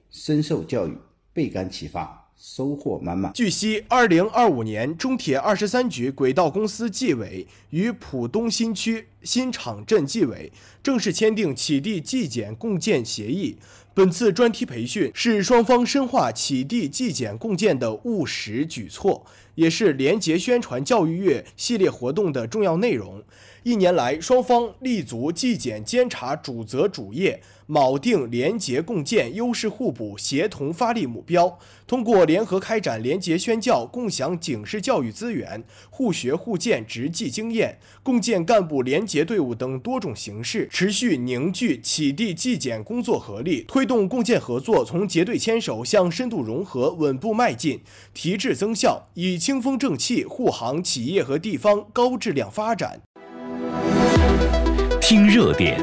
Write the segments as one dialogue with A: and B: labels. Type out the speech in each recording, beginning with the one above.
A: 深受教育，倍感启发，收获满满。
B: 据悉，2025年中铁23局轨道公司纪委与浦东新区新场镇纪委正式签订起地纪检共建协议。本次专题培训是双方深化起地纪检共建的务实举措，也是廉洁宣传教育月系列活动的重要内容。1年来，双方立足纪检监察主责主业，铆定廉洁共建优势互补协同发力目标，通过联合开展廉洁宣教、共享警示教育资源、互学互鉴执纪经验、共建干部廉洁队伍等多种形式，持续凝聚起地纪检工作合力，推动共建合作从结对牵手向深度融合稳步迈进，提质增效，以清风正气护航企业和地方高质量发展。
C: 听热点。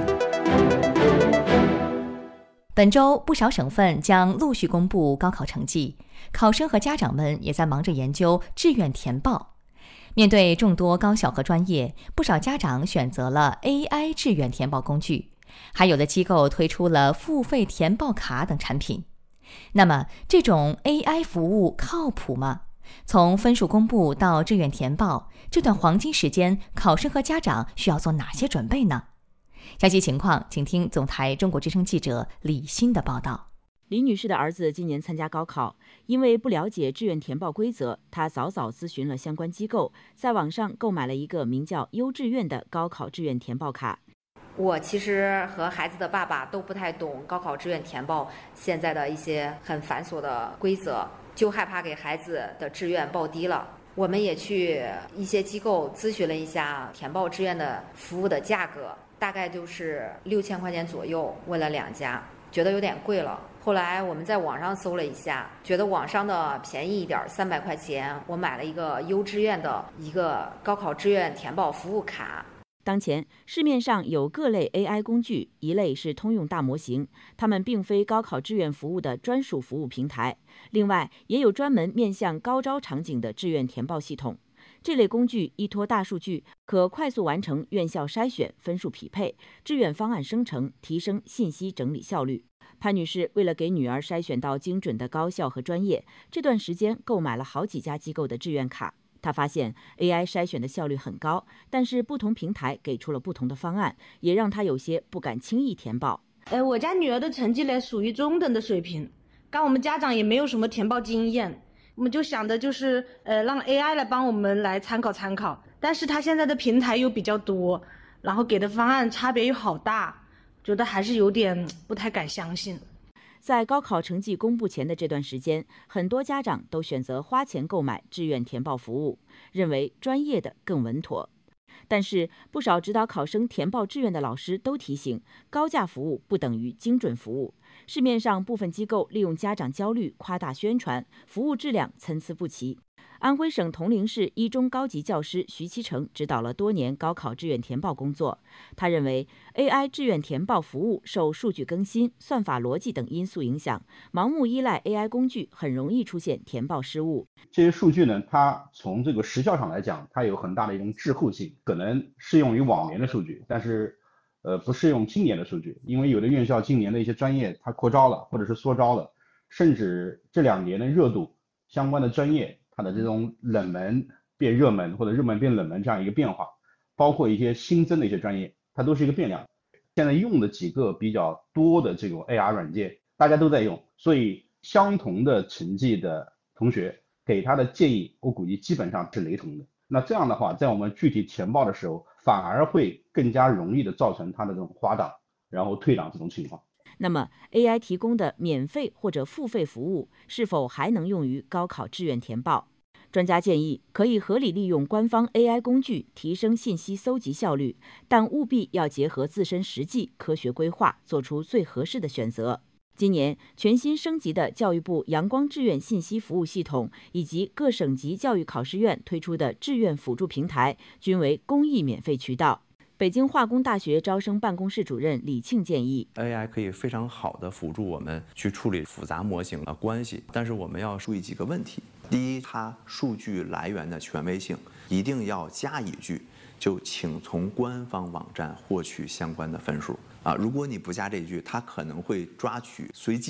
D: 本周不少省份将陆续公布高考成绩，考生和家长们也在忙着研究志愿填报。面对众多高校和专业，不少家长选择了 AI 志愿填报工具，还有的机构推出了付费填报卡等产品。那么，这种 AI 服务靠谱吗？从分数公布到志愿填报，这段黄金时间，考生和家长需要做哪些准备呢？详细情况，请听总台中国之声记者李欣的报道。
E: 李女士的儿子今年参加高考，因为不了解志愿填报规则，她早早咨询了相关机构，在网上购买了一个名叫优志愿的高考志愿填报卡。
F: 我其实和孩子的爸爸都不太懂高考志愿填报现在的一些很繁琐的规则，就害怕给孩子的志愿报低了。我们也去一些机构咨询了一下填报志愿的服务的价格，大概就是6000块钱左右，问了2家，觉得有点贵了。后来我们在网上搜了一下，觉得网上的便宜一点，300块钱，我买了一个优志愿的一个高考志愿填报服务卡。
E: 当前市面上有各类 AI 工具，一类是通用大模型，它们并非高考志愿服务的专属服务平台。另外，也有专门面向高招场景的志愿填报系统。这类工具依托大数据，可快速完成院校筛选、分数匹配、志愿方案生成，提升信息整理效率。潘女士为了给女儿筛选到精准的高校和专业，这段时间购买了好几家机构的志愿卡。她发现 AI 筛选的效率很高，但是不同平台给出了不同的方案，也让她有些不敢轻易填报。
G: 我家女儿的成绩呢属于中等的水平，刚我们家长也没有什么填报经验，我们就想的就是让 AI 来帮我们来参考参考，但是它现在的平台又比较多，然后给的方案差别又好大，觉得还是有点不太敢相信。
E: 在高考成绩公布前的这段时间，很多家长都选择花钱购买志愿填报服务，认为专业的更稳妥。但是不少指导考生填报志愿的老师都提醒，高价服务不等于精准服务。市面上部分机构利用家长焦虑夸大宣传，服务质量参差不齐。安徽省铜陵市一中高级教师徐其成指导了多年高考志愿填报工作。他认为 AI 志愿填报服务受数据更新、算法逻辑等因素影响，盲目依赖 AI 工具很容易出现填报失误。
H: 这些数据呢，它从这个时效上来讲，它有很大的一种滞后性，可能适用于往年的数据，但是不适用今年的数据，因为有的院校今年的一些专业它扩招了，或者是缩招了，甚至这2年的热度相关的专业，它的这种冷门变热门或者热门变冷门这样一个变化，包括一些新增的一些专业，它都是一个变量。现在用的几个比较多的这种 AR 软件，大家都在用，所以相同的成绩的同学给他的建议，我估计基本上是雷同的。那这样的话，在我们具体填报的时候，反而会更加容易的造成他的这种滑档，然后退档这种情况。
E: 那么 AI 提供的免费或者付费服务是否还能用于高考志愿填报？专家建议可以合理利用官方 AI 工具提升信息搜集效率，但务必要结合自身实际科学规划，做出最合适的选择。今年全新升级的教育部阳光志愿信息服务系统以及各省级教育考试院推出的志愿辅助平台均为公益免费渠道。北京化工大学招生办公室主任李庆建议
I: ，AI 可以非常好的辅助我们去处理复杂模型的关系，但是我们要注意几个问题。第一，它数据来源的权威性一定要加一句，就请从官方网站获取相关的分数啊。如果你不加这一句，它可能会抓取随机的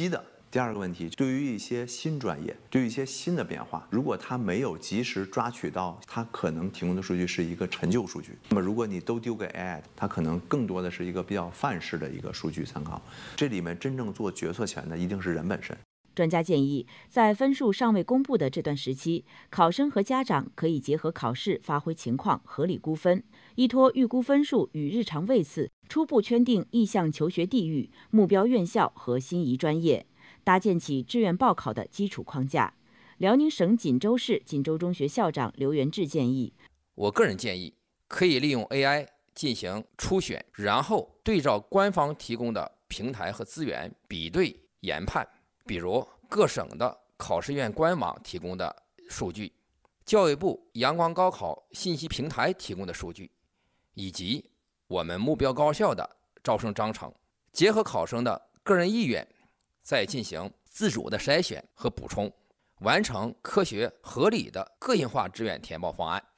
I: 第二个问题，对于一些新专业，对于一些新的变化，如果它没有及时抓取到它可能提供的数据是一个陈旧数据，那么如果你都丢给 AI， 它可能更多的是一个比较范式的一个数据参考。这里面真正做决策权的一定是人本身。
E: 专家建议，在分数尚未公布的这段时期，考生和家长可以结合考试发挥情况，合理估分，依托预估分数与日常位次，初步圈定意向求学地域、目标院校和心仪专业，搭建起志愿报考的基础框架。辽宁省锦州市锦州中学校长刘元志建议，
C: 我个人建议可以利用 AI 进行初选，然后对照官方提供的平台和资源比对研判，比如各省的考试院官网提供的数据，教育部阳光高考信息平台提供的数据，以及我们目标高校的招生章程，结合考生的个人意愿，再进行自主的筛选和补充，完成科学合理的个性化志愿填报方案。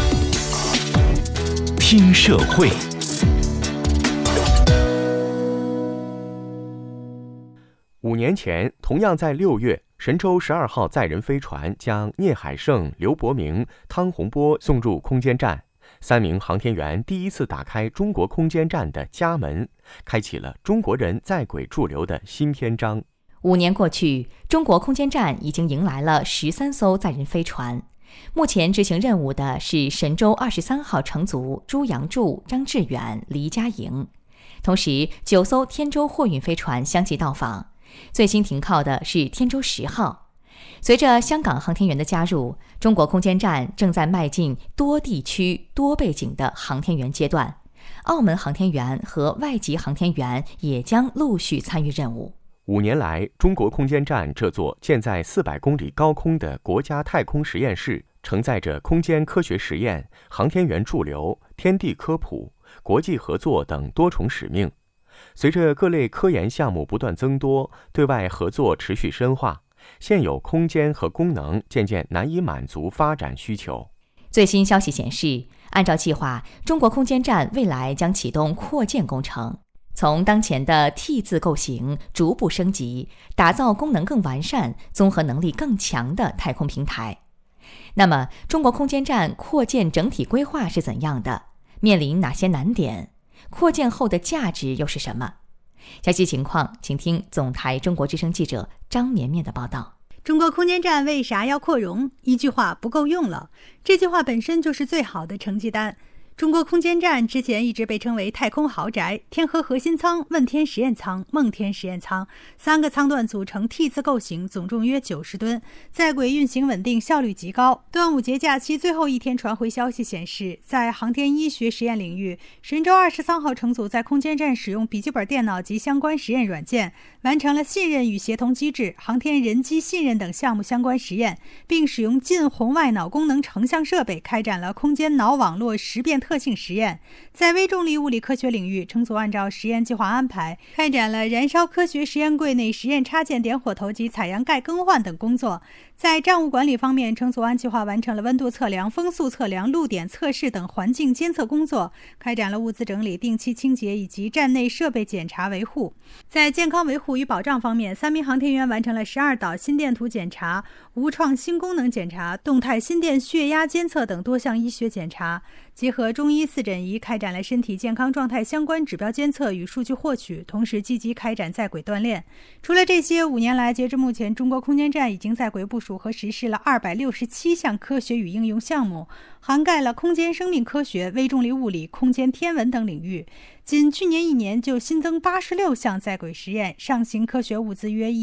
J: 听社会。5年前，同样在6月，神舟12号载人飞船将聂海胜、刘伯明、汤洪波送入空间站，3名航天员第一次打开中国空间站的家门，开启了中国人在轨驻留的新篇章。
D: 5年过去，中国空间站已经迎来了13艘载人飞船。目前执行任务的是神舟23号乘组朱杨柱、张志远、黎佳莹，同时9艘天舟货运飞船相继到访。最新停靠的是天舟10号。随着香港航天员的加入，中国空间站正在迈进多地区、多背景的航天员阶段。澳门航天员和外籍航天员也将陆续参与任务。
J: 5年来，中国空间站这座建在400公里高空的国家太空实验室，承载着空间科学实验、航天员驻留、天地科普、国际合作等多重使命。随着各类科研项目不断增多，对外合作持续深化，现有空间和功能渐渐难以满足发展需求。
D: 最新消息显示，按照计划，中国空间站未来将启动扩建工程，从当前的 T 字构型逐步升级，打造功能更完善、综合能力更强的太空平台。那么，中国空间站扩建整体规划是怎样的？面临哪些难点？扩建后的价值又是什么？详细情况，请听总台中国之声记者张绵绵的报道。
K: 中国空间站为啥要扩容？一句话不够用了，这句话本身就是最好的成绩单。中国空间站之前一直被称为太空豪宅，天河核心舱、问天实验舱、梦天实验舱3个舱段组成 T 字构型，总重约90吨，在轨运行稳定，效率极高。端午节假期最后一天传回消息显示，在航天医学实验领域，神舟23号乘组在空间站使用笔记本电脑及相关实验软件，完成了信任与协同机制、航天人机信任等项目相关实验，并使用近红外脑功能成像设备开展了空间脑网络识别特性实验。在微重力物理科学领域，乘组按照实验计划安排，开展了燃烧科学实验柜内实验插件点火头及采样盖更换等工作。在站务管理方面，乘组按计划完成了温度测量、风速测量、露点测试等环境监测工作，开展了物资整理、定期清洁以及站内设备检查维护。在健康维护与保障方面，3名航天员完成了12道心电图检查、无创新功能检查、动态心电血压监测等多项医学检查，结合中医4诊仪，开展了身体健康状态相关指标监测与数据获取，同时积极开展在轨锻炼。除了这些，5年来，截至目前，中国空间站已经在轨部署和实施了267项科学与应用项目，涵盖了空间生命科学、微重力物理、空间天文等领域。仅去年1年就新增86项在轨实验，上行科学物资约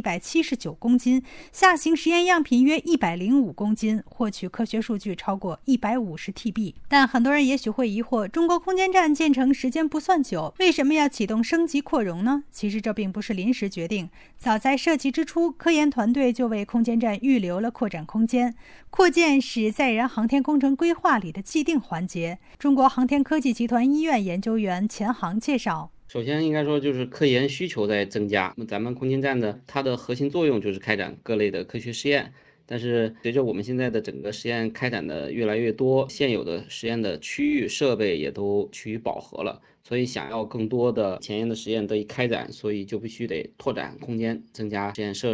K: 1179公斤，下行实验样品约105公斤，获取科学数据超过150 TB。但很多人也许会疑惑，中国空间站建成时间不算久，为什么要启动升级扩容呢？其实这并不是临时决定，早在设计之初，科研团队就为空间站预留了扩展空间。扩建是载人航天工程规划里的既定环节。中国航天科技集团医院研究员钱航介绍，
L: 首先应该说就是科研需求在增加，那么咱们空间站的它的核心作用就是开展各类的科学实验， 但是随着我们现在的整个实验开展的越来越多，现有的实验的区域设备也都趋于饱和了，所以想要更多的前沿的实验得以开展，所以就必须得拓展空间，增加实验设